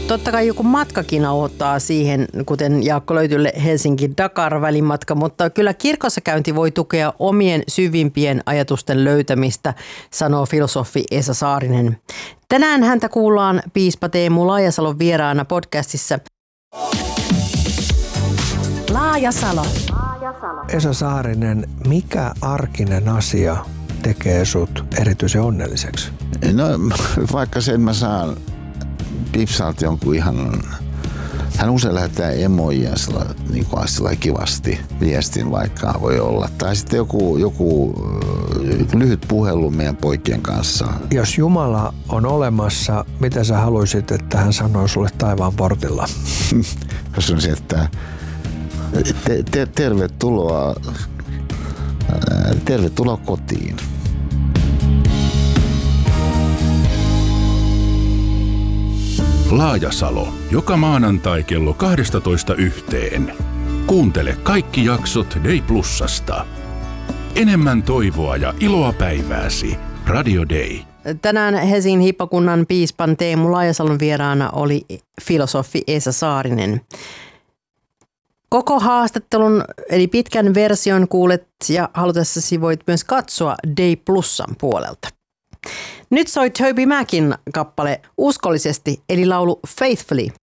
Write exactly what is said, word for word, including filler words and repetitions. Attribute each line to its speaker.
Speaker 1: Totta kai joku matkakin auttaa siihen, kuten Jaakko Löytylle Helsinki-Dakar-välimatka, mutta kyllä kirkossa käynti voi tukea omien syvimpien ajatusten löytämistä, sanoo filosofi Esa Saarinen. Tänään häntä kuullaan piispa Teemu Laajasalon vieraana podcastissa.
Speaker 2: Laajasalo.
Speaker 3: Esa Saarinen, mikä arkinen asia tekee sut erityisen onnelliseksi?
Speaker 4: No vaikka sen mä saan Pipsalta jonkun ihan, hän usein lähettää emoja sillä, niin kuin sillä kivasti viestin vaikka voi olla. Tai sitten joku, joku lyhyt puhelu meidän poikien kanssa.
Speaker 3: Jos Jumala on olemassa, mitä sä haluaisit, että hän sanoo sulle taivaan portilla?
Speaker 4: Jos on se, että te, te, tervetuloa, tervetuloa kotiin.
Speaker 5: Laajasalo. Joka maanantai kello kaksitoista yhteen. Kuuntele kaikki jaksot Day Plusasta. Enemmän toivoa ja iloa päivääsi. Radio Day.
Speaker 1: Tänään Helsingin hiippakunnan piispan Teemu Laajasalon vieraana oli filosofi Esa Saarinen. Koko haastattelun eli pitkän version kuulet ja halutessasi voit myös katsoa Day Plusan puolelta. Nyt soi Toby Mackin kappale Uskollisesti eli laulu Faithfully.